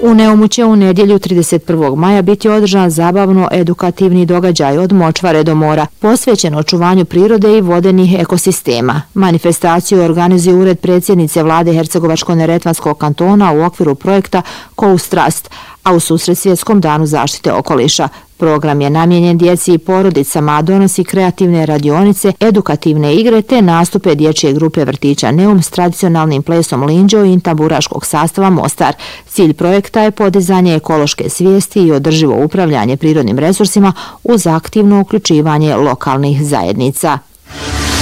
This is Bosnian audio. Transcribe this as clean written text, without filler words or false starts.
U Neumu će u nedjelju 31. maja biti održan zabavno-edukativni događaj od močvare do mora, posvećen očuvanju prirode i vodenih ekosistema. Manifestaciju organizuje Ured predsjednice vlade Hercegovačko-neretvanskog kantona u okviru projekta Koustrast, a u susret Svjetskom danu zaštite okoliša. Program je namijenjen djeci i porodicama, a donosi kreativne radionice, edukativne igre te nastupe dječje grupe vrtića Neum s tradicionalnim plesom Linđo i tamburaškog sastava Mostar. Cilj projekta je podizanje ekološke svijesti i održivo upravljanje prirodnim resursima uz aktivno uključivanje lokalnih zajednica.